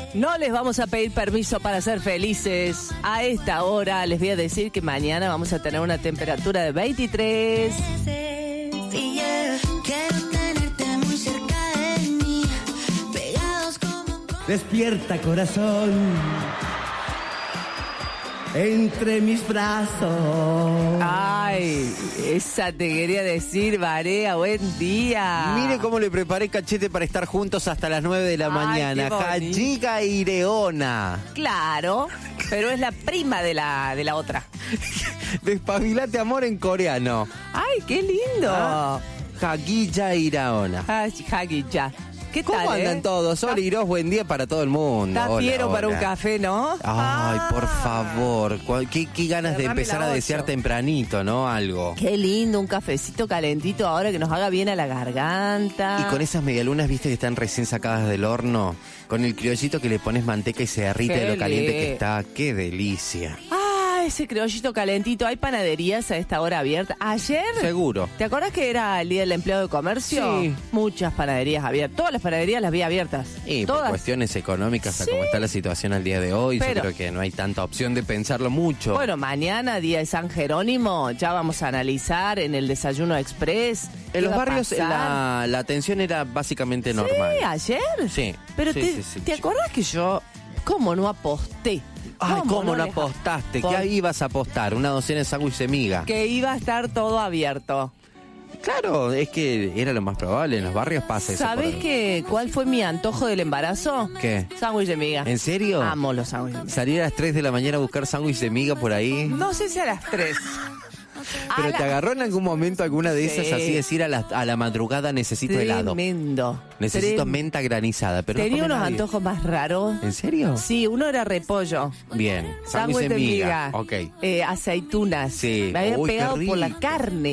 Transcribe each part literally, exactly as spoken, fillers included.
No les vamos a pedir permiso para ser felices. A esta hora les voy a decir que mañana vamos a tener una temperatura de veintitrés. Despierta, corazón, entre mis brazos. Ay, esa te quería decir, Barea, buen día. Mire cómo le preparé cachete para estar juntos hasta las nueve de la Ay, mañana. qué bonito. Jachica Ireona. Claro, pero es la prima de la, de la otra. Despabilate amor en coreano. Ay, qué lindo. Ah, Jaquilla Iraona. Ay, Hagi, ya. ¿Qué ¿Cómo tal, andan eh? todos? Hola, Iros, buen día para todo el mundo. Está Hola, fiero para un hola. café, ¿no? Ay, por Ah. favor. Cuál- Qué, qué ganas de Cerrame empezar la a ocho. desear tempranito, ¿no? Algo. Qué lindo, un cafecito calentito ahora que nos haga bien a la garganta. Y con esas medialunas, viste, que están recién sacadas del horno, con el criollito que le pones manteca y se derrite Qué de lo caliente li- que está. ¡Qué delicia! Ah, ese criollito calentito. ¿Hay panaderías a esta hora abiertas? ¿Ayer? Seguro. ¿Te acuerdas que era el Día del Empleado de Comercio? Sí. Muchas panaderías abiertas. Todas las panaderías las vi abiertas. Y por Todas. cuestiones económicas, a Sí. cómo está la situación al día de hoy, Pero- yo creo que no hay tanta opción de pensarlo mucho. Bueno, mañana, Día de San Jerónimo, ya vamos a analizar en el Desayuno Express. en qué los va a barrios pasar. la, la atención era básicamente normal. Sí, ¿ayer? Sí. Pero Sí, te, sí, sí. ¿te acordás que yo, cómo no aposté? Ay, ¿cómo no les apostaste? apos- ¿Qué ibas a apostar? ¿Una docena de sándwich de miga? Que iba a estar todo abierto. Claro, es que era lo más probable. En los barrios pasa eso. ¿Sabés por- qué? ¿Cuál fue mi antojo del embarazo? ¿Qué? Sándwich de miga. ¿En serio? Amo los sándwiches de miga. Salir a las tres de la mañana a buscar sándwich de miga por ahí. No sé si a las tres. Pero A te la- agarró en algún momento alguna de esas Sí. así decir a la, a la madrugada necesito helado. Tremendo. Necesito Trem- menta granizada, pero no Tenía come unos nadie. antojos más raros. ¿En serio? Sí, uno era repollo. Bien. Sándwich de miga. Ok. Eh, aceitunas. Sí. Me había Uy, qué pegado por la rico. carne.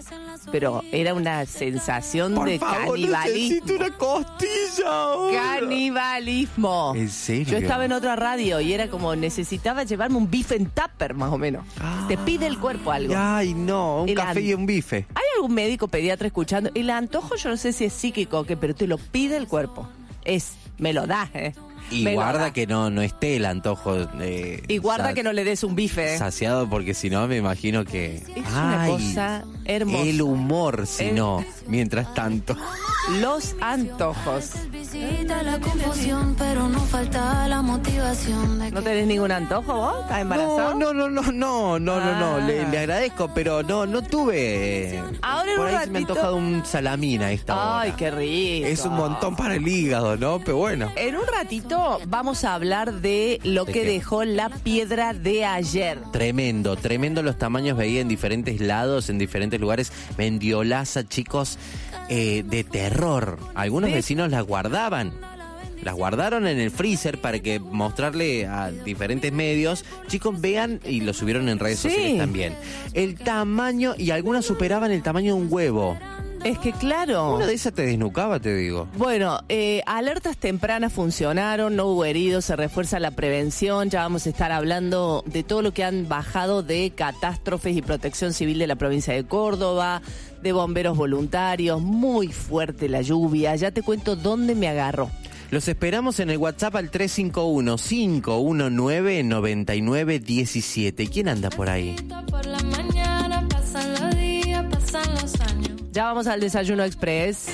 Pero era una sensación de canibalismo. una costilla ahora. Canibalismo. ¿En serio? Yo estaba en otra radio y era como necesitaba llevarme un bife en tupper, más o menos. Ah. Te pide el cuerpo algo. Ay, no, un El café an- y un bife. ¿Hay algún médico pediatra escuchando? El antojo yo no sé si es psíquico o qué, pero te lo pide el cuerpo. Es, me lo da, ¿eh? Y Me lo guarda da. que no, no esté el antojo. eh, Y guarda sa- que no le des un bife, ¿eh? saciado, porque si no me imagino que... Es una Ay, cosa hermosa. el humor, si El- no, mientras tanto. Los antojos. Visita la confusión, pero no falta la motivación de ¿No que tenés ningún antojo vos? ¿Estás embarazado? No, no, no, no, no, no, no, no. Ah. Le, le agradezco, pero no, no tuve. Ahora en Por un ahí se me ratito- antoja un salamín a esta Ay, hora. qué rico. Es un montón para el hígado, ¿no? Pero bueno. En un ratito vamos a hablar de lo ¿De que qué? dejó la piedra de ayer. Tremendo, tremendo los tamaños, veía en diferentes lados, en diferentes lugares. Mendiolaza, chicos, eh, de terror. Algunos ¿Ves? vecinos las guardaban. Las guardaron en el freezer para que mostrarle a diferentes medios. Chicos, vean, y lo subieron en redes Sí. sociales también. El tamaño, y algunas superaban el tamaño de un huevo. Es que claro. Una de esas te desnucaba, te digo. Bueno, eh, alertas tempranas funcionaron, no hubo heridos, se refuerza la prevención, ya vamos a estar hablando de todo lo que han bajado de catástrofes y protección civil de la provincia de Córdoba, de bomberos voluntarios, muy fuerte la lluvia, ya te cuento dónde me agarró. Los esperamos en el WhatsApp al tres cinco uno, cinco uno nueve, nueve nueve uno siete. ¿Quién anda por ahí? por la mañana pasan los días, pasan los años. Ya vamos al Desayuno Express.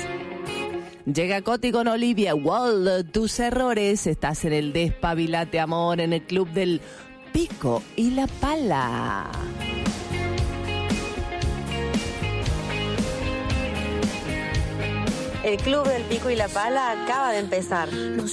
Llega Coti con Olivia. Wall, tus errores. Estás en el Despabilate Amor, en el club del Pico y la Pala. El Club del Pico y la Pala acaba de empezar.